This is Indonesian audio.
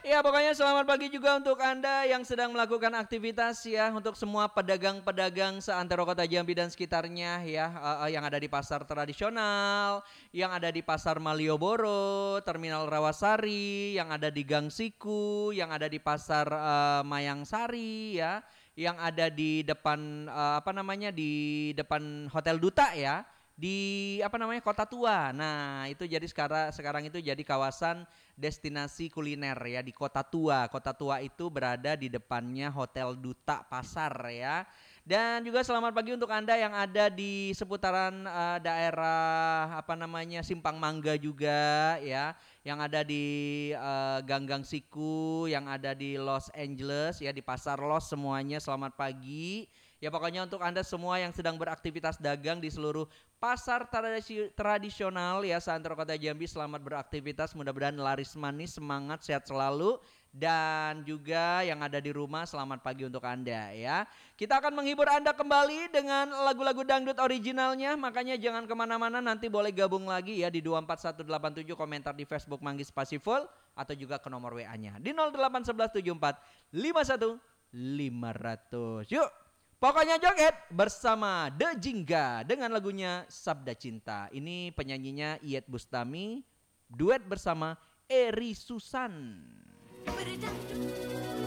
Ya pokoknya selamat pagi juga untuk Anda yang sedang melakukan aktivitas ya. Untuk semua pedagang-pedagang seantero Kota Jambi dan sekitarnya ya. Yang ada di pasar tradisional, yang ada di pasar Malioboro, Terminal Rawasari, yang ada di Gang Siku, yang ada di pasar Mayang Sari ya. Yang ada di depan di depan Hotel Duta ya, di Kota Tua. Nah, itu jadi sekarang itu jadi kawasan destinasi kuliner ya di Kota Tua. Kota Tua itu berada di depannya Hotel Duta Pasar ya. Dan juga selamat pagi untuk Anda yang ada di seputaran daerah Simpang Mangga juga ya, yang ada di Ganggang Siku, yang ada di Los Angeles ya, di Pasar Los, semuanya selamat pagi. Ya pokoknya untuk Anda semua yang sedang beraktivitas dagang di seluruh pasar tradisional ya seantero Kota Jambi, selamat beraktivitas, mudah-mudahan laris manis, semangat, sehat selalu. Dan juga yang ada di rumah selamat pagi untuk Anda ya. Kita akan menghibur Anda kembali dengan lagu-lagu dangdut originalnya, makanya jangan kemana-mana, nanti boleh gabung lagi ya di 24187, komentar di Facebook Manggis Pasiful, atau juga ke nomor WA-nya di 081174 51 500. Yuk, pokoknya joget bersama The Jingga dengan lagunya Sabda Cinta. Ini penyanyinya Iyeth Bustami, duet bersama Eri Susan.